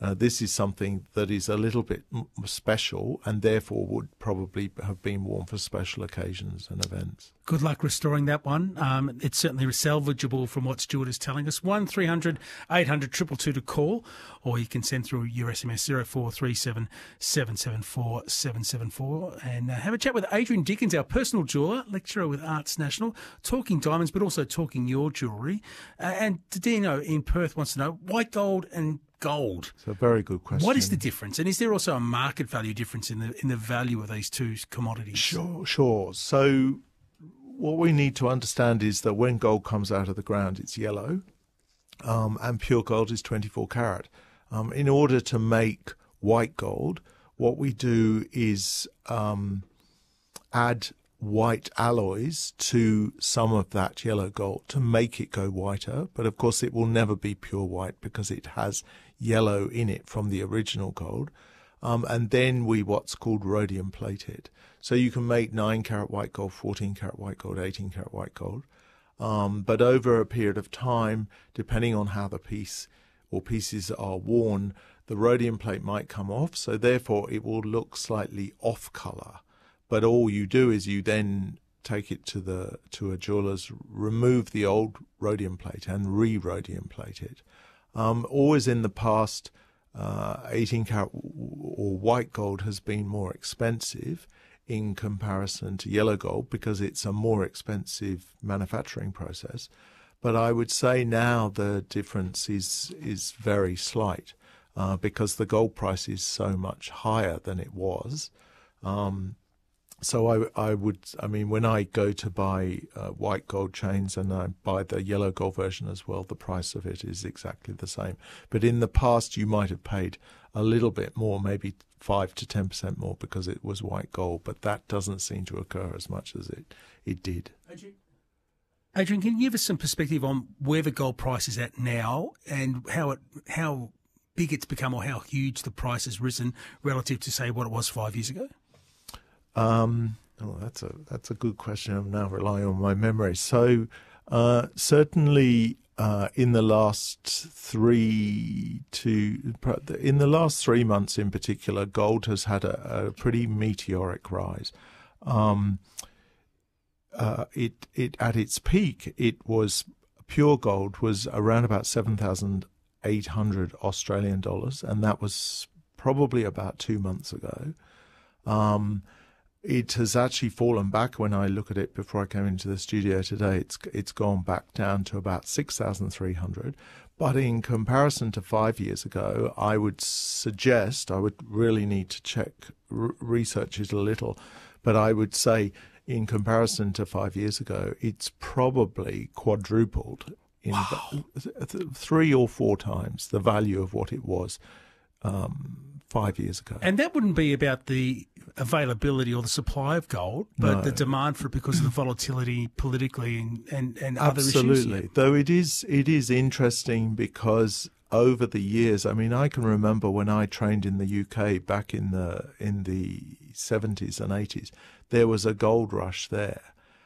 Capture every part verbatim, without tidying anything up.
Uh, this is something that is a little bit m- special and therefore would probably have been worn for special occasions and events. Good luck restoring that one. Um, it's certainly salvageable from what Stuart is telling us. one three hundred eight hundred two two two to call, or you can send through your S M S zero four three seven seven seven four seven seven four and uh, have a chat with Adrian Dickens, our personal jeweller, lecturer with Arts National, talking diamonds but also talking your jewellery. Uh, and Dino in Perth wants to know, white gold and gold. It's a very good question. What is the difference? And is there also a market value difference in the in the value of these two commodities? Sure, sure. So what we need to understand is that when gold comes out of the ground, it's yellow, um, and pure gold is twenty-four karat. Um, in order to make white gold, what we do is um, add white alloys to some of that yellow gold to make it go whiter. But of course, it will never be pure white because it has yellow in it from the original gold. Um, and then we what's called rhodium plate it. So you can make nine karat white gold, fourteen karat white gold, eighteen karat white gold. Um, but over a period of time, depending on how the piece or pieces are worn, the rhodium plate might come off. So therefore, it will look slightly off color. But all you do is you then take it to the to a jeweler's, remove the old rhodium plate and re-rhodium plate it. Um, always in the past, uh, eighteen karat or white gold has been more expensive in comparison to yellow gold because it's a more expensive manufacturing process. But I would say now the difference is is very slight uh, because the gold price is so much higher than it was. Um, So I, I would, I mean, when I go to buy uh, white gold chains and I buy the yellow gold version as well, the price of it is exactly the same. But in the past, you might have paid a little bit more, maybe five to ten percent more because it was white gold. But that doesn't seem to occur as much as it, it did. Adrian, Adrian, can you give us some perspective on where the gold price is at now and how it how big it's become or how huge the price has risen relative to, say, what it was five years ago? Um, oh, that's a that's a good question. I'm now relying on my memory. So uh, certainly uh, in the last three to in the last three months in particular, gold has had a, a pretty meteoric rise. Um, uh, it it at its peak, it was pure gold was around about seven thousand eight hundred Australian dollars, and that was probably about two months ago. Um, It has actually fallen back when I look at it before I came into the studio today. It's it's gone back down to about six thousand three hundred. But in comparison to five years ago, I would suggest, I would really need to check, r- research it a little, but I would say in comparison to five years ago, it's probably quadrupled in Wow. th- th- three or four times the value of what it was um, five years ago. And that wouldn't be about the availability or the supply of gold, but No. the demand for it because of the volatility politically and, and, and other issues. Absolutely. Though it is it is interesting because over the years, I mean, I can remember when I trained in the U K back in the in the seventies and eighties, there was a gold rush there,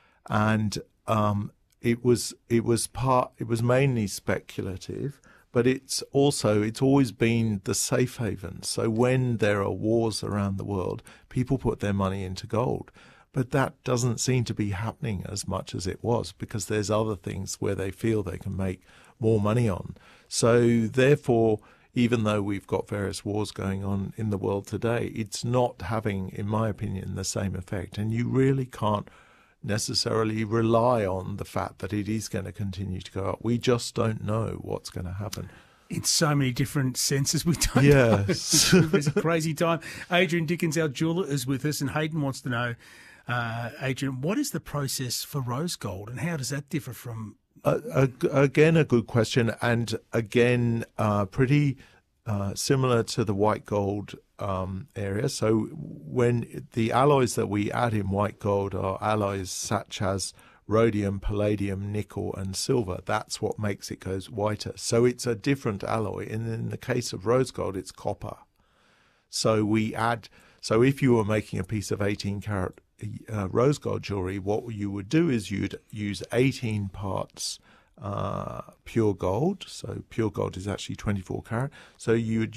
and um, it was it was part it was mainly speculative. But it's also, it's always been the safe haven. So when there are wars around the world, people put their money into gold. But that doesn't seem to be happening as much as it was because there's other things where they feel they can make more money on. So therefore, even though we've got various wars going on in the world today, it's not having, in my opinion, the same effect. And you really can't necessarily rely on the fact that it is going to continue to go up. We just don't know what's going to happen. In so many different senses, we don't yes. know. It's a crazy time. Adrian Dickens, our jeweller, is with us, and Hayden wants to know, uh, Adrian, what is the process for rose gold, and how does that differ from... Uh, uh, again, a good question, and again, uh, pretty uh, similar to the white gold um, area. So when the alloys that we add in white gold are alloys such as rhodium, palladium, nickel, and silver. That's what makes it go whiter. So it's a different alloy. And in the case of rose gold, it's copper. So we add, so if you were making a piece of eighteen karat uh, rose gold jewelry, what you would do is you'd use eighteen parts uh, pure gold. So pure gold is actually twenty-four karat. So you would